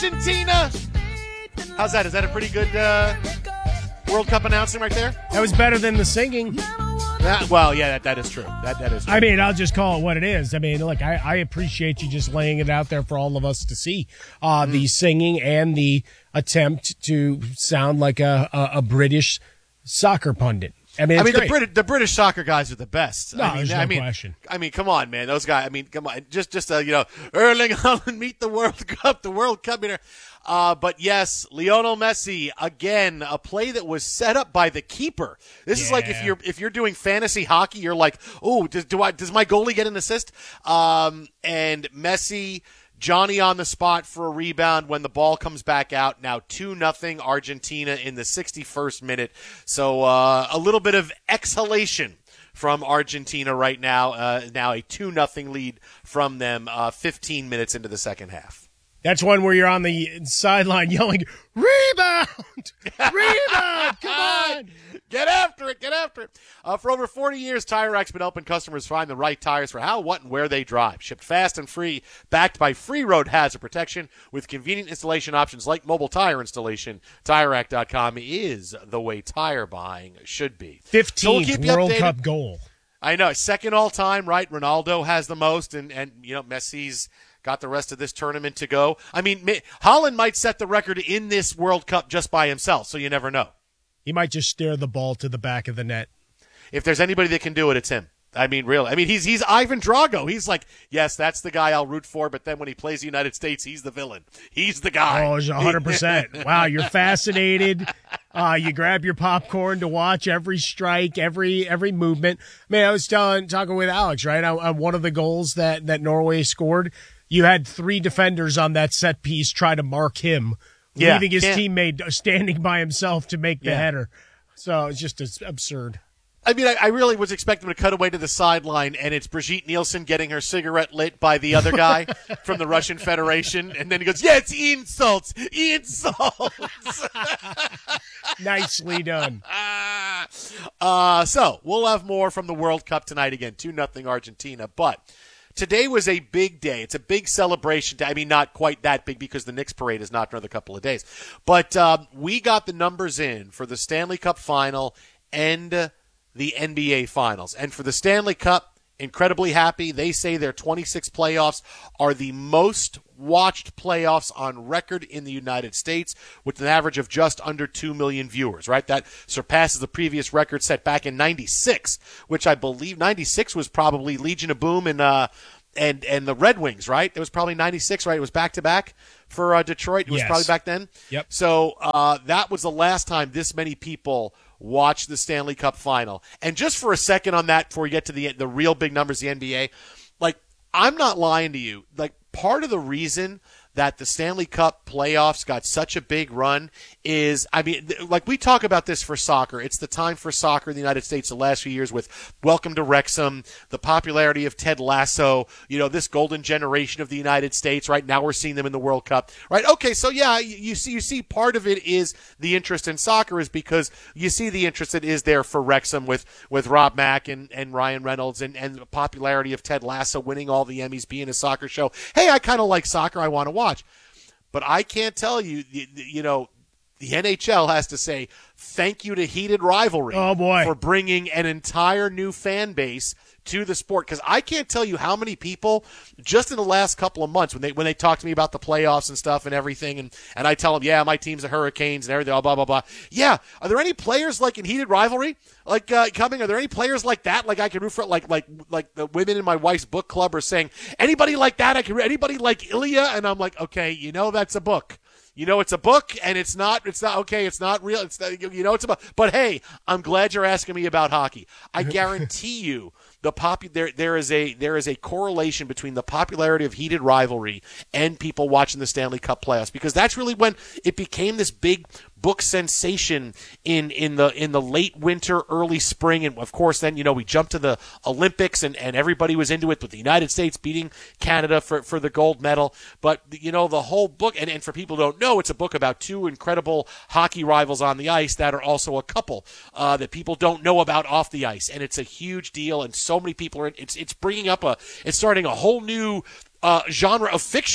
Argentina. How's that? Is that a pretty good World Cup announcement right there? That was better than the singing. That is true. That is true. I mean, I'll just call it what it is. I mean, look, I appreciate you just laying it out there for all of us to see. The singing and the attempt to sound like a British soccer pundit. I mean, the British soccer guys are the best. No, there's no question. I mean, come on, man. Those guys. I mean, come on. Just Erling Haaland meet the World Cup. The World Cup. But yes, Lionel Messi again. A play that was set up by the keeper. This is like if you're doing fantasy hockey, you're like, oh, does my goalie get an assist? And Messi. Johnny on the spot for a rebound when the ball comes back out. Now 2-0 Argentina in the 61st minute. So a little bit of exhalation from Argentina right now. Now a 2-0 lead from them 15 minutes into the second half. That's one where you're on the sideline yelling, rebound! Rebound! Come on! Get after it! Get after it! For over 40 years, Tire Rack's been helping customers find the right tires for how, what, and where they drive. Shipped fast and free, backed by free road hazard protection with convenient installation options like mobile tire installation. TireRack.com is the way tire buying should be. 15th World Cup goal. I know. Second all-time, right? Ronaldo has the most, and Messi's got the rest of this tournament to go. I mean, Haaland might set the record in this World Cup just by himself, so you never know. He might just steer the ball to the back of the net. If there's anybody that can do it, it's him. I mean, really. I mean, he's Ivan Drago. He's like, yes, that's the guy I'll root for, but then when he plays the United States, he's the villain. He's the guy. Oh, 100%. Wow, you're fascinated. You grab your popcorn to watch every strike, every movement. Man, I was talking with Alex, right, on one of the goals that Norway scored. You had 3 defenders on that set piece try to mark him, leaving his teammate standing by himself to make the header. So it's just absurd. I mean, I really was expecting him to cut away to the sideline, and it's Brigitte Nielsen getting her cigarette lit by the other guy from the Russian Federation, and then he goes, it's insults! Insults! Nicely done. So, we'll have more from the World Cup tonight again, 2-0 Argentina, but today was a big day. It's a big celebration. I mean, not quite that big because the Knicks parade is not for another couple of days. But we got the numbers in for the Stanley Cup Final and the NBA Finals. And for the Stanley Cup, incredibly happy. They say their 26 playoffs are the most watched playoffs on record in the United States, with an average of just under 2 million viewers, right? That surpasses the previous record set back in 96, which I believe 96 was probably Legion of Boom and the Red Wings, right? It was probably 96, right? It was back-to-back for Detroit. It was probably back then. Yep. So that was the last time this many people watched the Stanley Cup Final. And just for a second on that, before we get to the real big numbers, the NBA, like, I'm not lying to you. Like, part of the reason that the Stanley Cup playoffs got such a big run is, I mean, like we talk about this for soccer. It's the time for soccer in the United States the last few years with Welcome to Wrexham, the popularity of Ted Lasso, this golden generation of the United States. Right now we're seeing them in the World Cup, right? Okay, so yeah, you see part of it is the interest in soccer is because you see the interest that is there for Wrexham with Rob Mack and Ryan Reynolds and the popularity of Ted Lasso winning all the Emmys, being a soccer show. Hey, I kind of like soccer. I want to watch. But I can't tell you, the NHL has to say thank you to Heated Rivalry for bringing an entire new fan base to the sport. Because I can't tell you how many people just in the last couple of months when they talk to me about the playoffs and stuff and everything, and I tell them, yeah, my team's the Hurricanes and everything, blah, blah, blah. Yeah, are there any players like in Heated Rivalry like coming? Are there any players like that? Like I can root for, like the women in my wife's book club are saying, anybody like that? Anybody like Ilya? And I'm like, okay, that's a book. It's a book, and it's not okay. It's not real. It's not, it's a book. But hey, I'm glad you're asking me about hockey. I guarantee you, there is a correlation between the popularity of Heated Rivalry and people watching the Stanley Cup playoffs, because that's really when it became this big book sensation in the late winter, early spring, and of course then we jumped to the Olympics and everybody was into it with the United States beating Canada for the gold medal. But the whole book, and for people who don't know, it's a book about 2 incredible hockey rivals on the ice that are also a couple that people don't know about off the ice, and it's a huge deal, and so many people are it's bringing up it's starting a whole new genre of fiction.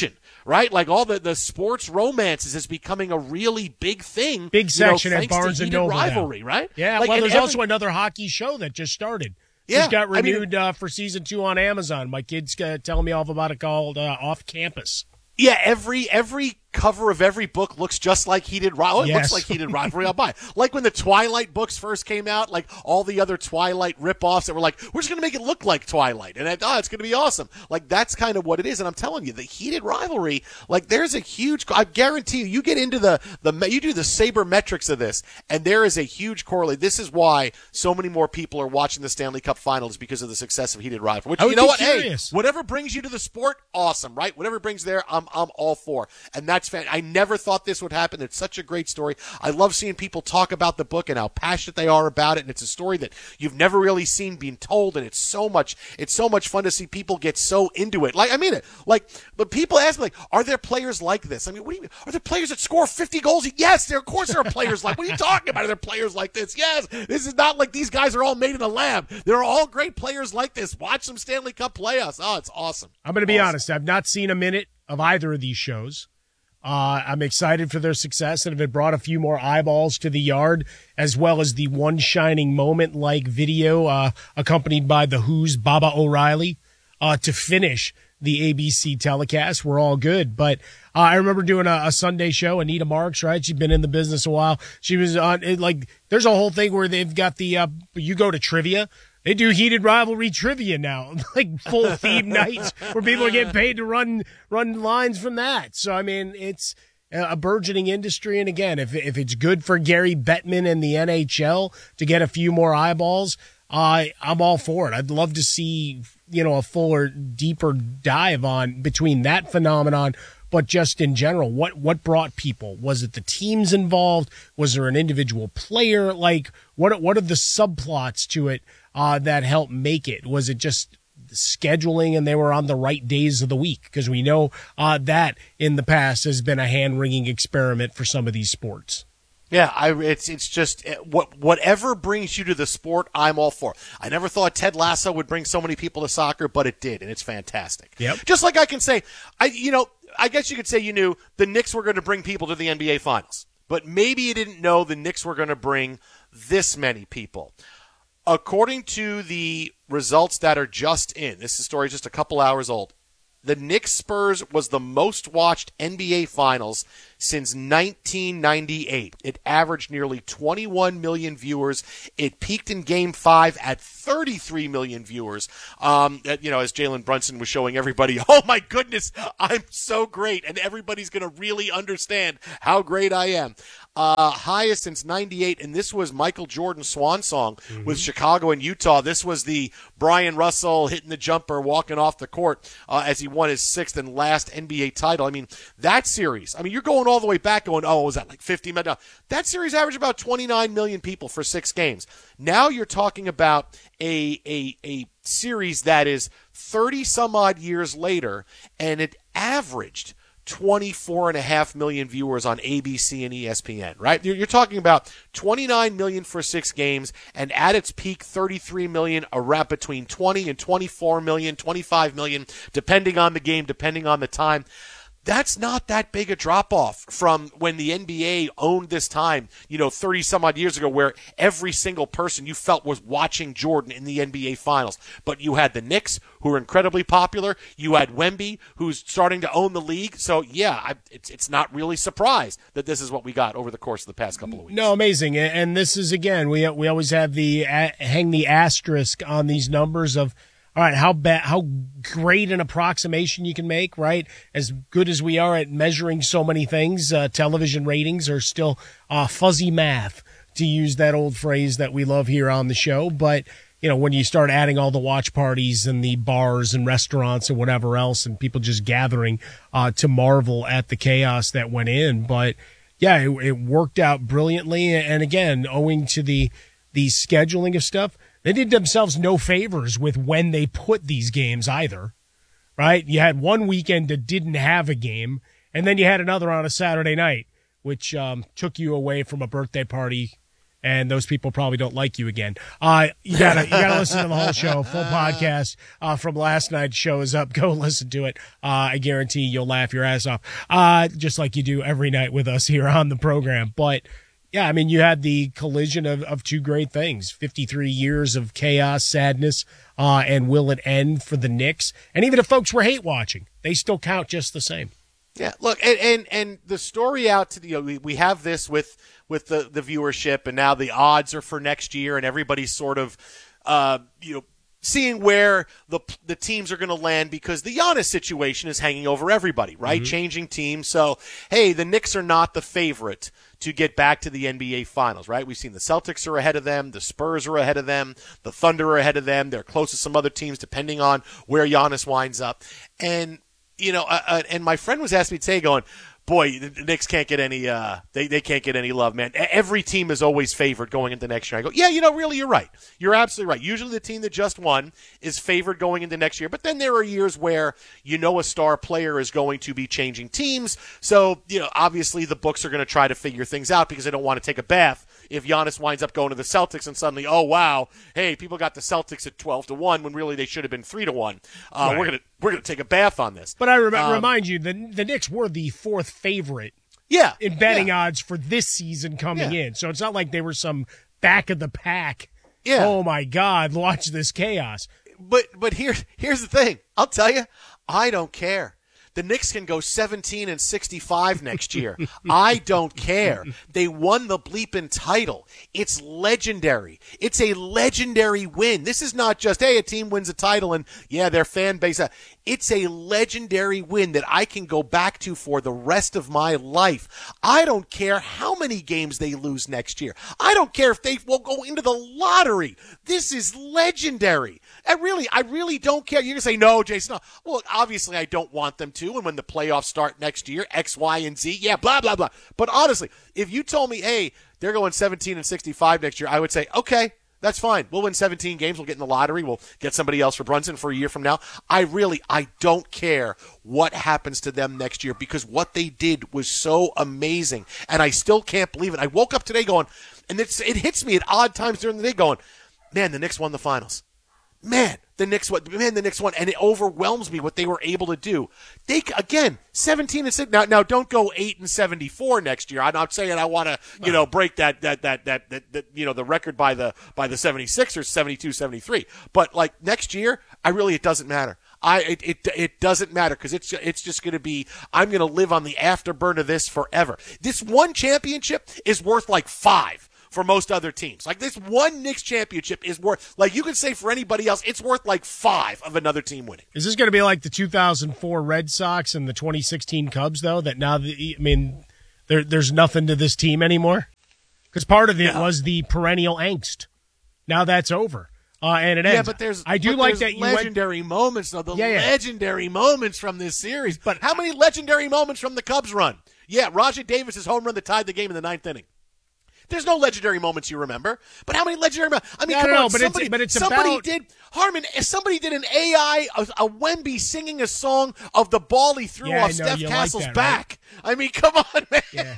right? Like all the sports romances is becoming a really big thing. Big section at thanks Barnes to and heated Noble rivalry, now. right? Yeah, like, well, there's also another hockey show that just started. Yeah, Just got renewed for season 2 on Amazon. My kid's telling me all about it, called Off Campus. Yeah, every cover of every book looks just like Heated Rivalry. It looks like Heated Rivalry. I'll buy it. Like when the Twilight books first came out, like all the other Twilight ripoffs that were like, we're just going to make it look like Twilight. And it's going to be awesome. Like that's kind of what it is. And I'm telling you, the Heated Rivalry, like there's a huge, I guarantee you get into you do the sabermetrics of this, and there is a huge correlation. This is why so many more people are watching the Stanley Cup Finals because of the success of Heated Rivalry. Which, you know what? Curious. Hey, whatever brings you to the sport, awesome, right? Whatever brings there, I'm all for. And that's I never thought this would happen. It's such a great story. I love seeing people talk about the book and how passionate they are about it. And it's a story that you've never really seen being told. And it's so much fun to see people get so into it. Like, I mean it. Like, but people ask me, like, are there players like this? I mean, what do you mean? Are there players that score 50 goals? Yes, of course there are players like, what are you talking about? Are there players like this? Yes. This is not like these guys are all made in a lab. There are all great players like this. Watch some Stanley Cup playoffs. Oh, it's awesome. I'm going to be honest. I've not seen a minute of either of these shows. I'm excited for their success, and if it brought a few more eyeballs to the yard, as well as the One Shining Moment like video accompanied by The Who's Baba O'Reilly to finish the ABC telecast, we're all good. But I remember doing a Sunday show, Anita Marks, right? She'd been in the business a while. She was on there's a whole thing where they've got the you go to trivia. They do Heated Rivalry trivia now, like full theme nights where people are getting paid to run lines from that. So, I mean, it's a burgeoning industry. And again, if it's good for Gary Bettman and the NHL to get a few more eyeballs, I'm all for it. I'd love to see, a fuller, deeper dive on between that phenomenon, but just in general, what brought people? Was it the teams involved? Was there an individual player? Like, what are the subplots to it that helped make it? Was it just scheduling and they were on the right days of the week? Because we know that in the past has been a hand-wringing experiment for some of these sports. Yeah, it's just whatever brings you to the sport, I'm all for. I never thought Ted Lasso would bring so many people to soccer, but it did, and it's fantastic. Yep. Just like I can say, I guess you could say you knew the Knicks were going to bring people to the NBA Finals, but maybe you didn't know the Knicks were going to bring this many people. According to the results that are just in, this story is just a couple hours old, the Knicks Spurs was the most watched NBA Finals since 1998. It averaged nearly 21 million viewers. It peaked in Game 5 at 33 million viewers. As Jalen Brunson was showing everybody, oh my goodness, I'm so great, and everybody's going to really understand how great I am. Highest since 98, and this was Michael Jordan's swan song with Chicago and Utah. This was the Brian Russell hitting the jumper, walking off the court as he won his 6th and last NBA title. I mean, that series, you're going all the way back going, was that like 50 million? No, that series averaged about 29 million people for 6 games. Now you're talking about a series that is 30 some odd years later, and it averaged 24.5 million viewers on ABC and ESPN, right? You're talking about 29 million for 6 games, and at its peak, 33 million, around between 20 and 24 million, 25 million, depending on the game, depending on the time. That's not that big a drop-off from when the NBA owned this time, 30 some odd years ago, where every single person you felt was watching Jordan in the NBA Finals. But you had the Knicks, who are incredibly popular. You had Wemby, who's starting to own the league. So, yeah, it's not really surprised that this is what we got over the course of the past couple of weeks. No, amazing. And this is, again, we always have hang the asterisk on these numbers of, all right, how great an approximation you can make, right? As good as we are at measuring so many things, television ratings are still fuzzy math, to use that old phrase that we love here on the show. But, when you start adding all the watch parties and the bars and restaurants and whatever else, and people just gathering to marvel at the chaos that went in. But, yeah, it worked out brilliantly. And, again, owing to the scheduling of stuff, they did themselves no favors with when they put these games either, right? You had one weekend that didn't have a game, and then you had another on a Saturday night, which took you away from a birthday party and those people probably don't like you again. You gotta listen to the whole show. Full podcast from last night's show is up. Go listen to it. I guarantee you'll laugh your ass off, just like you do every night with us here on the program. But yeah, I mean, you had the collision of two great things: 53 years of chaos, sadness, and will it end for the Knicks? And even if folks were hate watching, they still count just the same. Yeah, look, and the story out to the we have this with the viewership, and now the odds are for next year, and everybody's sort of seeing where the teams are going to land, because the Giannis situation is hanging over everybody, right? Mm-hmm. Changing teams. So, hey, the Knicks are not the favorite to get back to the NBA Finals, right? We've seen the Celtics are ahead of them, the Spurs are ahead of them, the Thunder are ahead of them. They're close to some other teams depending on where Giannis winds up. And and my friend was asking me today, going, boy, the Knicks can't get any, they can't get any love, man. Every team is always favored going into next year. I go, yeah, really, you're right. You're absolutely right. Usually the team that just won is favored going into next year. But then there are years where, a star player is going to be changing teams. So, obviously the books are going to try to figure things out, because they don't want to take a bath if Giannis winds up going to the Celtics and suddenly, oh, wow, hey, people got the Celtics at 12-1 when really they should have been 3-1. Right. We're gonna take a bath on this. But I remind you, the Knicks were the fourth favorite in betting odds for this season coming in. So it's not like they were some back of the pack. Yeah. Oh, my God, watch this chaos. But here's the thing. I'll tell you, I don't care. The Knicks can go 17-65 next year. I don't care. They won the bleeping title. It's legendary. It's a legendary win. This is not just, hey, a team wins a title and, their fan base. It's a legendary win that I can go back to for the rest of my life. I don't care how many games they lose next year. I don't care if they will go into the lottery. This is legendary. I really don't care. You're going to say, no, Jason. No. Well, obviously I don't want them to. And when the playoffs start next year, X, Y, and Z, blah, blah, blah. But honestly, if you told me, hey, they're going 17-65 next year, I would say, okay, that's fine. We'll win 17 games. We'll get in the lottery. We'll get somebody else for Brunson for a year from now. I don't care what happens to them next year, because what they did was so amazing. And I still can't believe it. I woke up today going, and it hits me at odd times during the day going, man, the Knicks won the finals. Man, the Knicks won, and it overwhelms me what they were able to do. They, again, 17-6. Now don't go 8-74 next year. I'm not saying I want to, break that the record by the 76ers, 72-73. But like next year, it doesn't matter. It doesn't matter, because it's just going to be, I'm going to live on the afterburn of this forever. This one championship is worth like 5. For most other teams. Like, this one Knicks championship is worth, like, you could say for anybody else, it's worth like 5 of another team winning. Is this going to be like the 2004 Red Sox and the 2016 Cubs, though, that now, there's nothing to this team anymore? Because part of it was the perennial angst. Now that's over. And it ends. Yeah, but there's legendary moments, though. Legendary moments from this series. But how many legendary moments from the Cubs run? Yeah, Rajai Davis' home run that tied the game in the 9th inning. There's no legendary moments you remember, but how many legendary moments? I mean, come on, somebody did an AI, a Wemby singing a song of the ball he threw off Steph Castle's back. Right? I mean, come on, man. Yeah.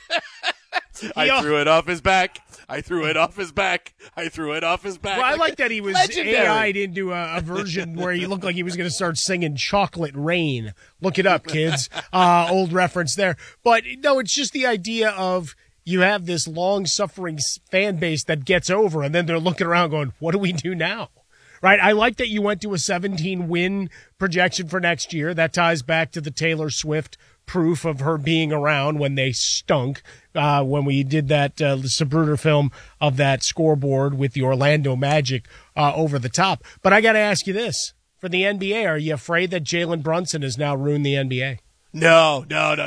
I threw it off his back. I threw it off his back. Well, I like that he was AI'd into a version where he looked like he was going to start singing Chocolate Rain. Look it up, kids. Old reference there. But no, it's just the idea of, you have this long-suffering fan base that gets over, and then they're looking around going, what do we do now? Right? I like that you went to a 17-win projection for next year. That ties back to the Taylor Swift proof of her being around when they stunk, when we did that Sabruder film of that scoreboard with the Orlando Magic over the top. But I got to ask you this. For the NBA, are you afraid that Jalen Brunson has now ruined the NBA? No.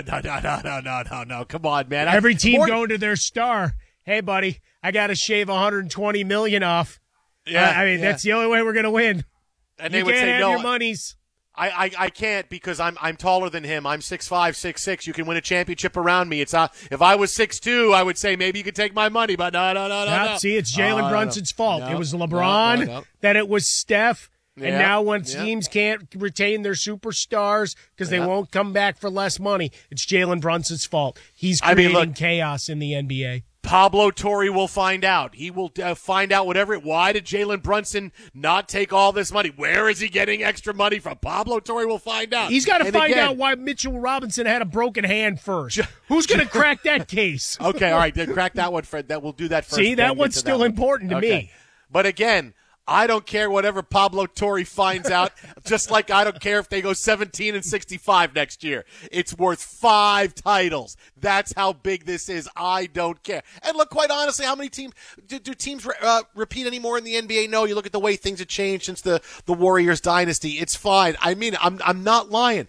Come on, man. Every team going to their star. Hey, buddy, I got to shave $120 million off. Yeah, that's the only way we're going to win. And they would say, no, your monies. I can't, because I'm taller than him. I'm 6'5", 6'6". You can win a championship around me. It's if I was 6'2", I would say maybe you could take my money, but no. See, it's Jalen Brunson's fault. It was LeBron, then it was Steph. And now when teams can't retain their superstars because they won't come back for less money, it's Jalen Brunson's fault. He's creating chaos in the NBA. Pablo Torre will find out. He will find out whatever. Why did Jalen Brunson not take all this money? Where is he getting extra money from? Pablo Torre will find out. He's got to find out why Mitchell Robinson had a broken hand first. Who's going to crack that case? Okay, all right. Then crack that one, Fred. We'll do that first. See, that one's still important to me. But again, I don't care whatever Pablo Torre finds out, just like I don't care if they go 17-65 next year. It's worth 5 titles. That's how big this is. I don't care. And look, quite honestly, how many teams do teams repeat anymore in the NBA? No, you look at the way things have changed since the Warriors dynasty. It's fine. I mean, I'm not lying.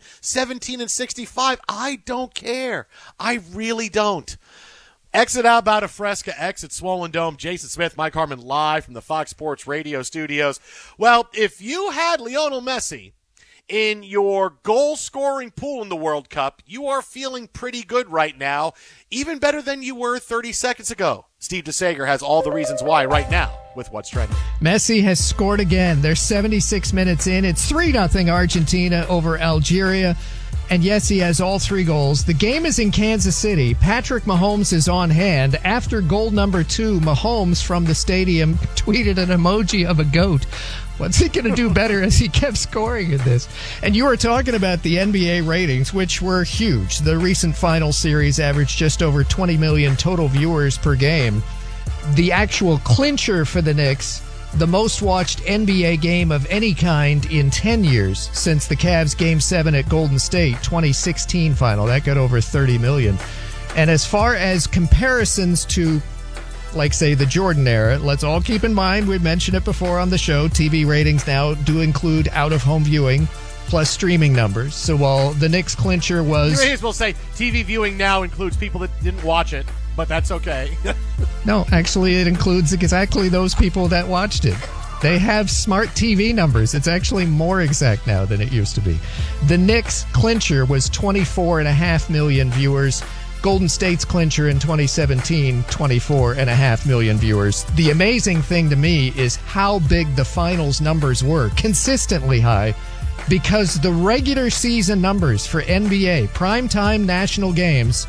17-65, I don't care. I really don't. Exit out about a Fresca, exit Swollen Dome. Jason Smith, Mike Harmon live from the Fox Sports Radio studios. Well, if you had Lionel Messi in your goal-scoring pool in the World Cup, you are feeling pretty good right now, even better than you were 30 seconds ago. Steve DeSager has all the reasons why right now with What's Trending. Messi has scored again. They're 76 minutes in. It's 3-0 Argentina over Algeria. And yes, he has all 3 goals. The game is in Kansas City. Patrick Mahomes is on hand. After goal number 2, Mahomes from the stadium tweeted an emoji of a goat. What's he going to do better as he kept scoring in this? And you were talking about the NBA ratings, which were huge. The recent final series averaged just over 20 million total viewers per game. The actual clincher for the Knicks, the most watched NBA game of any kind in 10 years since the Cavs Game 7 at Golden State 2016 final. That got over 30 million. And as far as comparisons to, like, say, the Jordan era, let's all keep in mind, we've mentioned it before on the show, TV ratings now do include out-of-home viewing plus streaming numbers. So while the Knicks clincher was... You may as well say TV viewing now includes people that didn't watch it, but that's okay. No, actually, it includes exactly those people that watched it. They have smart TV numbers. It's actually more exact now than it used to be. The Knicks clincher was 24.5 million viewers. Golden State's clincher in 2017, 24.5 million viewers. The amazing thing to me is how big the finals numbers were, consistently high, because the regular season numbers for NBA primetime national games,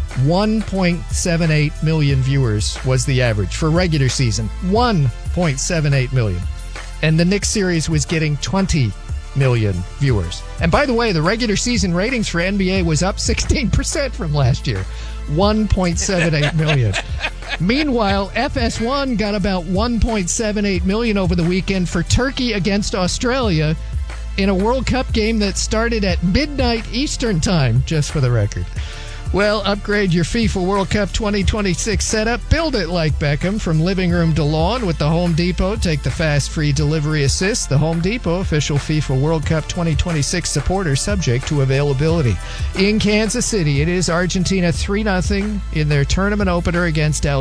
1.78 million viewers was the average for regular season. 1.78 million. And the Knicks series was getting 20 million viewers. And by the way, the regular season ratings for NBA was up 16% from last year. 1.78 million. Meanwhile, FS1 got about 1.78 million over the weekend for Turkey against Australia in a World Cup game that started at midnight Eastern time, just for the record. Well, upgrade your FIFA World Cup 2026 setup. Build it like Beckham from living room to lawn with the Home Depot. Take the fast, free delivery assist. The Home Depot, official FIFA World Cup 2026 supporter, subject to availability. In Kansas City, it is Argentina 3-0 in their tournament opener against Algeria.